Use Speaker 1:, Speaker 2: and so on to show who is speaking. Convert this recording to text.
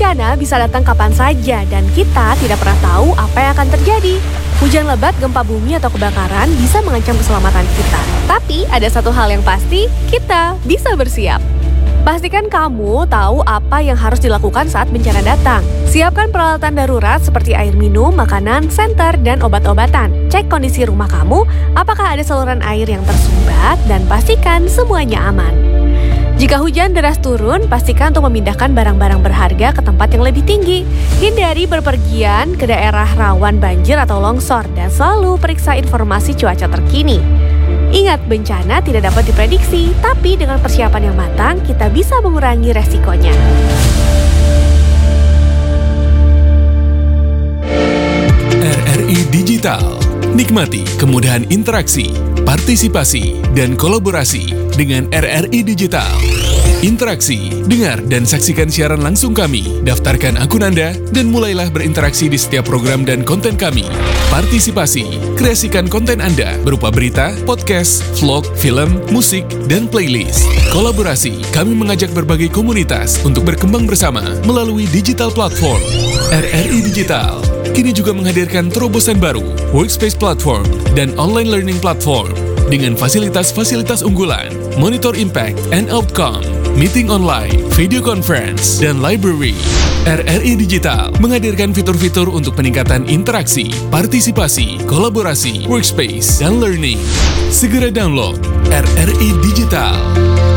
Speaker 1: Bencana bisa datang kapan saja dan kita tidak pernah tahu apa yang akan terjadi. Hujan lebat, gempa bumi, atau kebakaran bisa mengancam keselamatan kita. Tapi ada satu hal yang pasti, kita bisa bersiap. Pastikan kamu tahu apa yang harus dilakukan saat bencana datang. Siapkan peralatan darurat seperti air minum, makanan, senter, dan obat-obatan. Cek kondisi rumah kamu, apakah ada saluran air yang tersumbat, dan pastikan semuanya aman. Jika hujan deras turun, pastikan untuk memindahkan barang-barang berharga ke tempat yang lebih tinggi. Hindari berpergian ke daerah rawan banjir atau longsor, dan selalu periksa informasi cuaca terkini. Ingat, bencana tidak dapat diprediksi, tapi dengan persiapan yang matang, kita bisa mengurangi resikonya.
Speaker 2: RRI Digital. Nikmati kemudahan interaksi, partisipasi, dan kolaborasi dengan RRI Digital. Interaksi, dengar dan saksikan siaran langsung kami, daftarkan akun Anda, dan mulailah berinteraksi di setiap program dan konten kami. Partisipasi, kreasikan konten Anda berupa berita, podcast, vlog, film, musik, dan playlist. Kolaborasi, kami mengajak berbagai komunitas untuk berkembang bersama melalui digital platform. RRI Digital kini juga menghadirkan terobosan baru, workspace platform, dan online learning platform dengan fasilitas-fasilitas unggulan, monitor impact and outcome, meeting online, video conference, dan library. RRI Digital menghadirkan fitur-fitur untuk peningkatan interaksi, partisipasi, kolaborasi, workspace, dan learning. Segera download RRI Digital.